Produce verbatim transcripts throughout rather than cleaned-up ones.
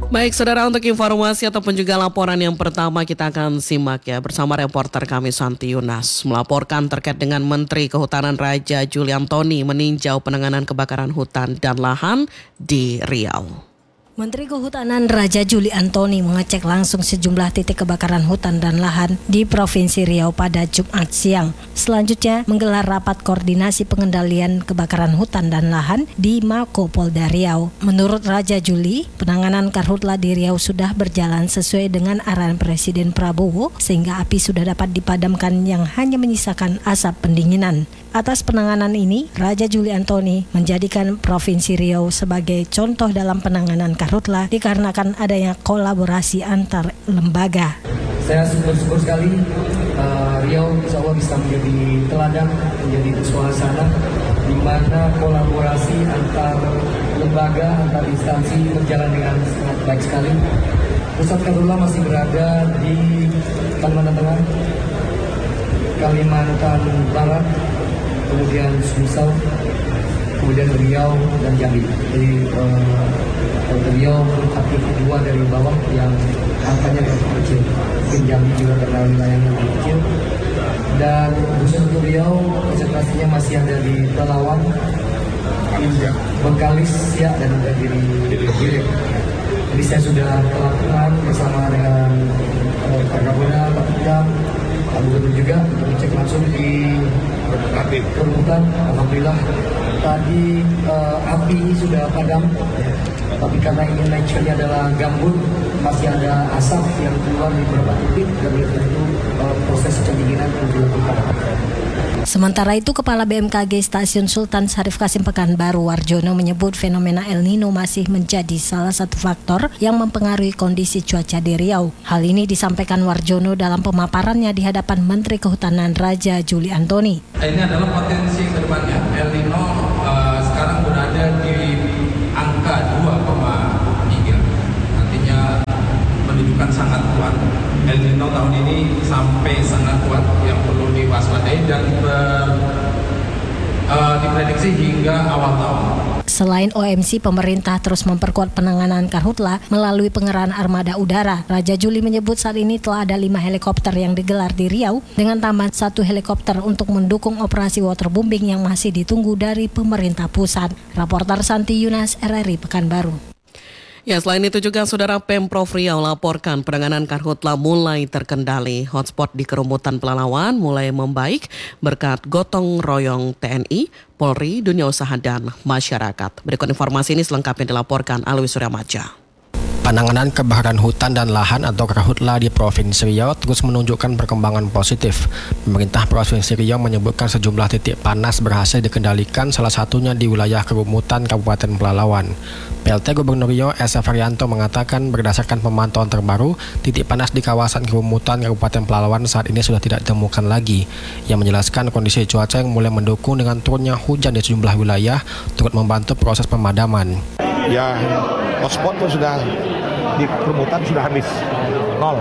Baik, saudara, untuk informasi ataupun juga laporan yang pertama kita akan simak ya bersama reporter kami Santi Yunas melaporkan terkait dengan Menteri Kehutanan Raja Juli Antoni meninjau penanganan kebakaran hutan dan lahan di Riau. Menteri Kehutanan Raja Juli Antoni mengecek langsung sejumlah titik kebakaran hutan dan lahan di Provinsi Riau pada Jumat siang. Selanjutnya menggelar rapat koordinasi pengendalian kebakaran hutan dan lahan di Mako Polda Riau. Menurut Raja Juli, penanganan karhutla di Riau sudah berjalan sesuai dengan arahan Presiden Prabowo sehingga api sudah dapat dipadamkan yang hanya menyisakan asap pendinginan. Atas penanganan ini, Raja Juli Antoni menjadikan Provinsi Riau sebagai contoh dalam penanganan karhutla dikarenakan adanya kolaborasi antar lembaga. Saya syukur-syukur sekali uh, Riau insya Allah bisa menjadi teladan, menjadi suasana di mana kolaborasi antar lembaga, antar instansi berjalan dengan sangat baik sekali. Pusat karhutla masih berada di Kalimantan Tengah, Kalimantan Barat, kemudian Sumsel, kemudian Riau dan Jambi. Jadi uh, Riau aktif dua dari bawah yang angkanya lebih kecil. Mungkin Jambi juga karena wilayahnya lebih kecil. Dan khusus untuk Riau, konsentrasinya masih ada di Pelawang, Bengkalis, Siak, dan juga di Girik. Jadi saya sudah melakukan bersama dengan uh, Pak Kapolda, Pak Pidam, Pak Gubernur juga untuk cek langsung di kerumunan. Alhamdulillah tadi uh, api sudah padam, tapi karena ini nature-nya adalah gambut, masih ada asap yang keluar di beberapa titik dan itu uh, proses pendinginan perlu dilakukan. Sementara itu, Kepala B M K G Stasiun Sultan Syarif Kasim Pekanbaru Warjono menyebut fenomena El Nino masih menjadi salah satu faktor yang mempengaruhi kondisi cuaca di Riau. Hal ini disampaikan Warjono dalam pemaparannya di hadapan Menteri Kehutanan Raja Juli Antoni. Ini adalah potensi ke depannya. El Nino uh, sekarang berada di angka dua koma tiga. Artinya menunjukkan sangat kuat. El Nino tahun ini sampai sangat kuat yang perlu diwaspadai dan ber, uh, diprediksi hingga awal tahun. Selain O M C, pemerintah terus memperkuat penanganan karhutla melalui pengerahan armada udara. Raja Juli menyebut saat ini telah ada lima helikopter yang digelar di Riau dengan tambahan satu helikopter untuk mendukung operasi waterbombing yang masih ditunggu dari pemerintah pusat. Raporter Santi Yunas, R R I Pekanbaru. Ya, selain itu juga Saudara Pemprov Riau laporkan penanganan karhutla mulai terkendali. Hotspot di Kerumutan Pelalawan mulai membaik berkat gotong royong T N I, Polri, dunia usaha dan masyarakat. Berikut informasi ini selengkapnya dilaporkan Alwi Suryamaja. Penanganan kebakaran hutan dan lahan atau karhutla di Provinsi Riau terus menunjukkan perkembangan positif. Pemerintah Provinsi Riau menyebutkan sejumlah titik panas berhasil dikendalikan, salah satunya di wilayah Kerumutan Kabupaten Pelalawan. P L T Gubernur Riau S F Haryanto mengatakan berdasarkan pemantauan terbaru, titik panas di kawasan Kerumutan Kabupaten Pelalawan saat ini sudah tidak ditemukan lagi. Yang menjelaskan kondisi cuaca yang mulai mendukung dengan turunnya hujan di sejumlah wilayah turut membantu proses pemadaman. Ya, hotspot pun sudah di Kerumutan sudah habis, nol.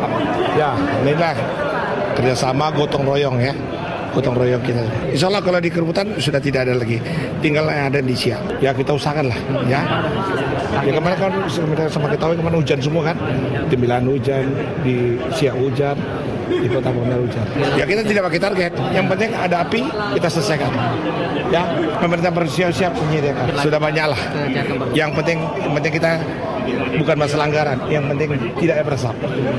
Ya, inilah kerjasama gotong royong ya, gotong royong kita. Insya Allah kalau di Kerumutan sudah tidak ada lagi, tinggal yang ada di Siak. Ya kita usahakan lah, ya. Ya kemarin kan sama kita tahu kemarin hujan semua kan, di Milan hujan, di Siak hujan, di Kota Bomel hujan. Ya kita tidak pakai target, yang penting ada api kita selesaikan. Ya, pemerintah bersiap-siap menyediakan. Sudah banyak lah. Yang penting, yang penting kita bukan masalah anggaran, yang penting tidak beresap.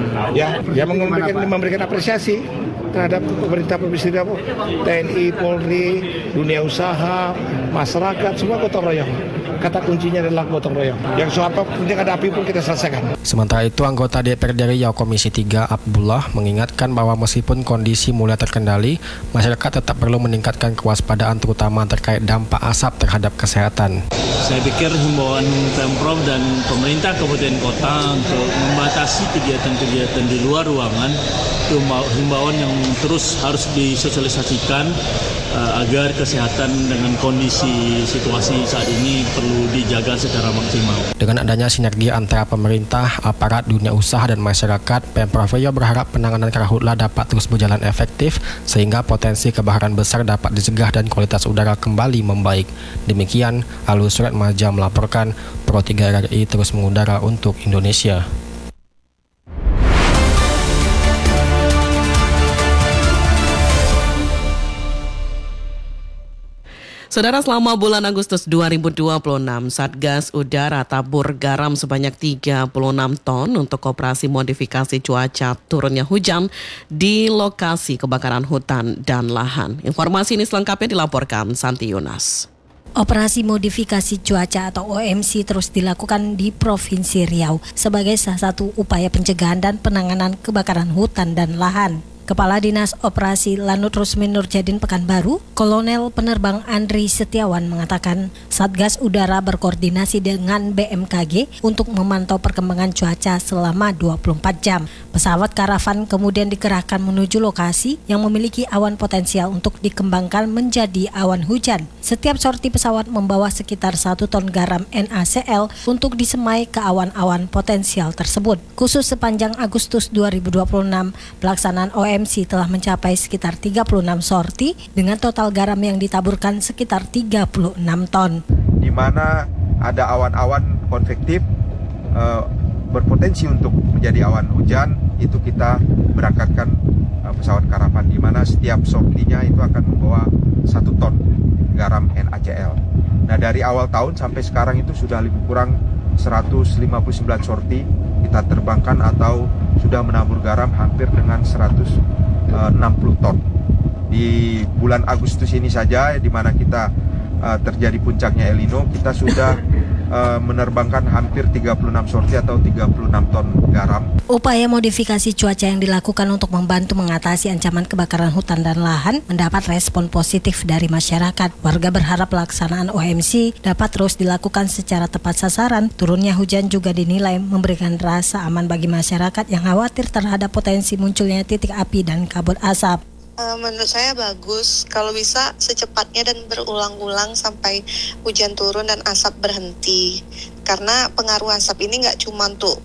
Ya, ya memberikan, memberikan apresiasi terhadap pemerintah Provinsi Riau, T N I, Polri, dunia usaha, masyarakat, semua gotong royong. Kata kuncinya adalah gotong royong. Yang soal apa penting ada api pun kita selesaikan. Sementara itu, anggota D P R D Riau Komisi tiga Abdullah mengingatkan bahwa meskipun kondisi mulai terkendali, masyarakat tetap perlu meningkatkan kewaspadaan terutama terkait dampak asap terhadap kesehatan. Saya pikir himbauan Pemprov dan pemerintah kabupaten kota untuk membatasi kegiatan-kegiatan di luar ruangan itu himbauan yang terus harus disosialisasikan uh, agar kesehatan dengan kondisi situasi saat ini perlu perlu dijaga secara maksimal. Dengan adanya sinergi antara pemerintah, aparat, dunia usaha, dan masyarakat, Pemprov Riau berharap penanganan karhutla dapat terus berjalan efektif sehingga potensi kebakaran besar dapat dicegah dan kualitas udara kembali membaik. Demikian, Alus Surat Maja melaporkan, Pro tiga R R I terus mengudara untuk Indonesia. Saudara, selama bulan Agustus dua ribu dua puluh enam, Satgas Udara tabur garam sebanyak tiga puluh enam ton untuk operasi modifikasi cuaca turunnya hujan di lokasi kebakaran hutan dan lahan. Informasi ini selengkapnya dilaporkan Santi Yunas. Operasi modifikasi cuaca atau O M C terus dilakukan di Provinsi Riau sebagai salah satu upaya pencegahan dan penanganan kebakaran hutan dan lahan. Kepala Dinas Operasi Lanut Rusmin Nurjadin Pekanbaru, Kolonel Penerbang Andri Setiawan mengatakan Satgas Udara berkoordinasi dengan B M K G untuk memantau perkembangan cuaca selama dua puluh empat jam. Pesawat karavan kemudian dikerahkan menuju lokasi yang memiliki awan potensial untuk dikembangkan menjadi awan hujan. Setiap sorti pesawat membawa sekitar satu ton garam N A C L untuk disemai ke awan-awan potensial tersebut. Khusus sepanjang Agustus dua ribu dua puluh enam, pelaksanaan O M C telah mencapai sekitar tiga puluh enam sorti dengan total garam yang ditaburkan sekitar tiga puluh enam ton. Di mana ada awan-awan konvektif uh, berpotensi untuk menjadi awan hujan, itu kita berangkatkan uh, pesawat karavan di mana setiap sortinya itu akan membawa satu ton garam N A C L. Nah, dari awal tahun sampai sekarang itu sudah lebih kurang seratus lima puluh sembilan sorti kita terbangkan atau sudah menabur garam hampir dengan seratus enam puluh ton. Di bulan Agustus ini saja, di mana kita uh, terjadi puncaknya El Nino, kita sudah uh, menerbangkan hampir tiga puluh enam sorti atau tiga puluh enam ton garam. Upaya modifikasi cuaca yang dilakukan untuk membantu mengatasi ancaman kebakaran hutan dan lahan mendapat respon positif dari masyarakat. Warga berharap pelaksanaan O M C dapat terus dilakukan secara tepat sasaran. Turunnya hujan juga dinilai memberikan rasa aman bagi masyarakat yang khawatir terhadap potensi munculnya titik api dan kabut asap. Uh, menurut saya bagus, kalau bisa secepatnya dan berulang-ulang sampai hujan turun dan asap berhenti. Karena pengaruh asap ini nggak cuma untuk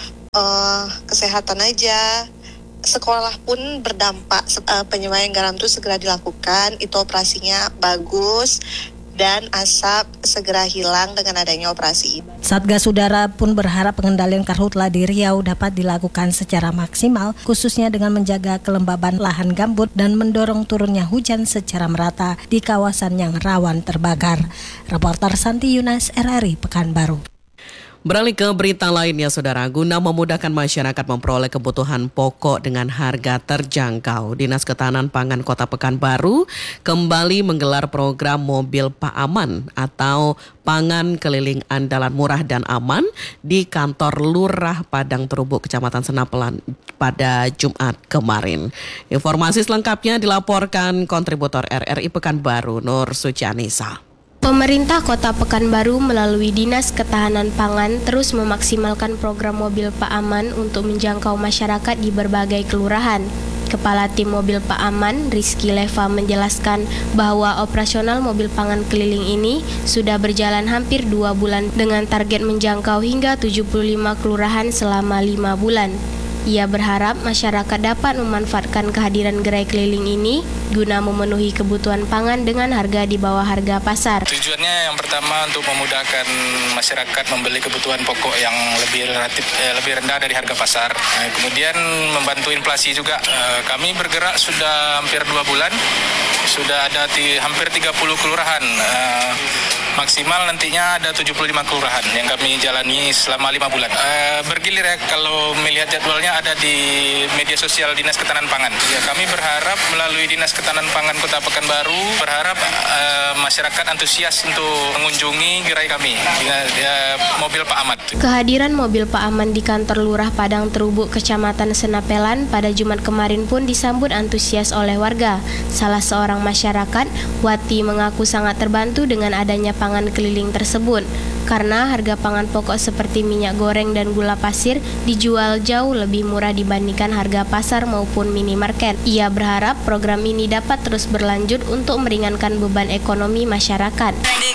uh, kesehatan aja, sekolah pun berdampak. Uh, penyemaian garam itu segera dilakukan, itu operasinya bagus dan asap segera hilang dengan adanya operasi. Satgas Udara pun berharap pengendalian karhutla di Riau dapat dilakukan secara maksimal, khususnya dengan menjaga kelembaban lahan gambut dan mendorong turunnya hujan secara merata di kawasan yang rawan terbakar. Reporter Santi Yunas, R R I Pekanbaru. Beralih ke berita lainnya, Saudara, guna memudahkan masyarakat memperoleh kebutuhan pokok dengan harga terjangkau, Dinas Ketahanan Pangan Kota Pekanbaru kembali menggelar program Mobil Pak Aman atau Pangan Keliling Andalan Murah dan Aman di kantor Lurah Padang Terubuk, Kecamatan Senapelan pada Jumat kemarin. Informasi selengkapnya dilaporkan kontributor R R I Pekanbaru, Nur Sucianisa. Pemerintah Kota Pekanbaru melalui Dinas Ketahanan Pangan terus memaksimalkan program Mobil Pak Aman untuk menjangkau masyarakat di berbagai kelurahan. Kepala Tim Mobil Pak Aman, Rizky Leva, menjelaskan bahwa operasional mobil pangan keliling ini sudah berjalan hampir dua bulan dengan target menjangkau hingga tujuh puluh lima kelurahan selama lima bulan. Ia berharap masyarakat dapat memanfaatkan kehadiran gerai keliling ini guna memenuhi kebutuhan pangan dengan harga di bawah harga pasar. Tujuannya yang pertama untuk memudahkan masyarakat membeli kebutuhan pokok yang lebih relatif eh, lebih rendah dari harga pasar. Eh, kemudian membantu inflasi juga. Eh, kami bergerak sudah hampir dua bulan, sudah ada di hampir tiga puluh kelurahan. Eh, maksimal nantinya ada tujuh puluh lima kelurahan yang kami jalani selama lima bulan. Eh, bergilir ya, kalau melihat jadwalnya ada di media sosial Dinas Ketahanan Pangan. Ya, kami berharap melalui Dinas Ketahanan Pangan Kota Pekanbaru berharap uh, masyarakat antusias untuk mengunjungi gerai kami, ya, ya, Mobil Pak Aman. Kehadiran Mobil Pak Aman di kantor Lurah Padang Terubuk, Kecamatan Senapelan pada Jumat kemarin pun disambut antusias oleh warga. Salah seorang masyarakat, Wati, mengaku sangat terbantu dengan adanya pangan keliling tersebut karena harga pangan pokok seperti minyak goreng dan gula pasir dijual jauh lebih murah dibandingkan harga pasar maupun minimarket. Ia berharap program ini dapat terus berlanjut untuk meringankan beban ekonomi masyarakat. Di grup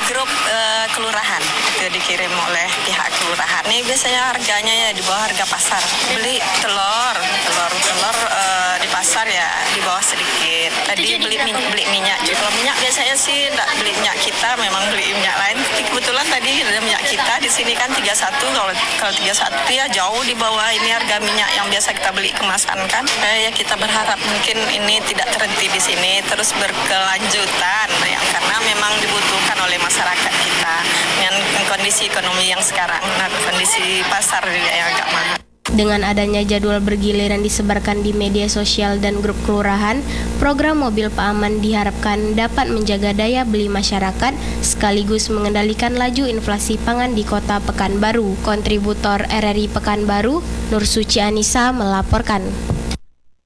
uh, kelurahan, itu dikirim oleh pihak kelurahan. Ini biasanya harganya ya di bawah harga pasar. Beli telur, telur, telur uh, di pasar ya di bawah sedikit. Tadi beli minyak, beli minyak juga. Kalau minyak biasanya sih enggak beli minyak kita, memang beli minyak lain. Kebetulan tadi ada minyak kita di sini kan tiga puluh satu, kalau kalau tiga puluh satu ya jauh di bawah ini harga minyak yang biasa kita beli kemasan kan. Eh, ya kita berharap mungkin ini tidak terhenti di sini, terus berkelanjutan yang karena memang dibutuhkan oleh masyarakat kita dengan kondisi ekonomi yang sekarang, nah, kondisi pasar yang agak mahal. Dengan adanya jadwal bergiliran disebarkan di media sosial dan grup kelurahan, program mobil Pak Aman diharapkan dapat menjaga daya beli masyarakat sekaligus mengendalikan laju inflasi pangan di Kota Pekanbaru. Kontributor R R I Pekanbaru, Nur Suci Anissa melaporkan.